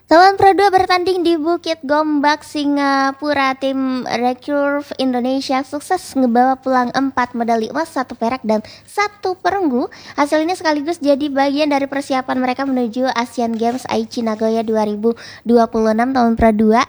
Lawan Pro 2 bertanding di Bukit Gombak, Singapura. Tim Recurve Indonesia sukses ngebawa pulang 4 medali emas, 1 perak dan 1 perunggu. Hasil ini sekaligus jadi bagian dari persiapan mereka menuju Asian Games Aichi Nagoya 2026 tahun Pro 2.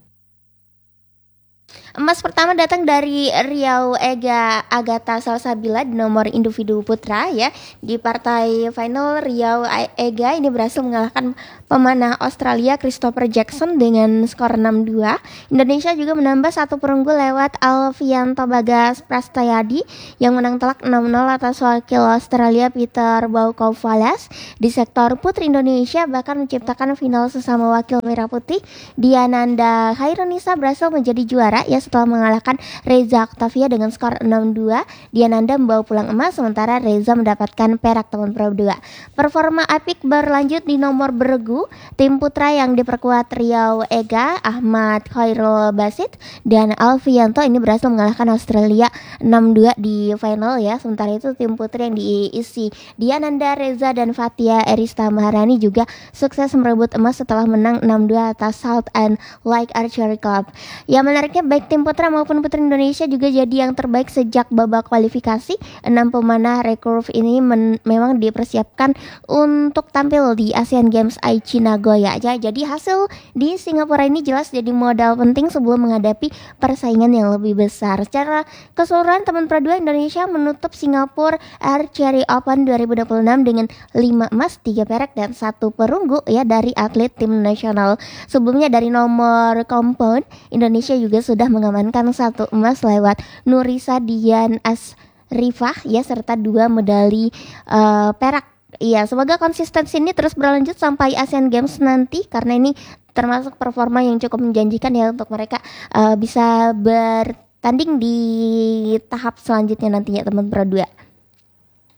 Emas pertama datang dari Riau Ega Agatha Salsabila di nomor individu putra ya. Di partai final Riau Ega ini berhasil mengalahkan pemanah Australia Christopher Jackson dengan skor 6-2. Indonesia juga menambah 1 perunggu lewat Alfianto Bagas Prastayadi yang menang telak 6-0 atas wakil Australia Peter Baukovales. Di sektor putri, Indonesia bahkan menciptakan final sesama wakil merah putih. Diananda Khairunisa berhasil menjadi juara ya setelah mengalahkan Reza Octavia dengan skor 6-2. Diananda membawa pulang emas sementara Reza mendapatkan perak tahun Pro 2. Performa apik berlanjut di nomor beregu. Tim putra yang diperkuat Riau Ega, Ahmad Khairul Basit dan Alfianto ini berhasil mengalahkan Australia 6-2 di final ya. Sementara itu tim putri yang diisi Diananda Reza dan Fatia Erista Maharani juga sukses merebut emas setelah menang 6-2 atas South and Lake Archery Club. Ya, menariknya baik tim putra maupun putri Indonesia juga jadi yang terbaik sejak babak kualifikasi. 6 pemanah recurve ini memang dipersiapkan untuk tampil di Asian Games Aichi Nagoya aja. Jadi hasil di Singapura ini jelas jadi modal penting sebelum menghadapi persaingan yang lebih besar. Secara keseluruhan teman Pro 2 Indonesia menutup Singapura Archery Open 2026 dengan 5 emas, 3 perak dan 1 perunggu ya dari atlet tim nasional. Sebelumnya dari nomor compound Indonesia juga sudah mengamankan 1 emas lewat Nurisa Dian Asrifah ya serta 2 medali perak. Iya, semoga konsistensi ini terus berlanjut sampai Asian Games nanti karena ini termasuk performa yang cukup menjanjikan ya untuk mereka bisa bertanding di tahap selanjutnya nantinya teman Pro 2.